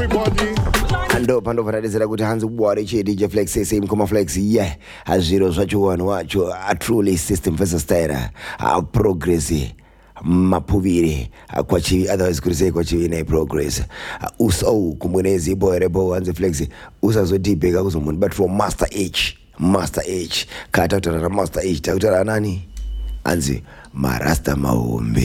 ando pando paradizera kuti hanzi bware che DJ Flex same koma Flex yeah azviro zvacho wanhu wacho a truly system versus style a progress mapuviri kwachi otherwise kurise kwachi ine progress uso kumwenezi boerebo hanzi Flex usazodibheka kuzomuntu but from Master H kata utara Master H takutara nani hanzi Marasta Mahombe.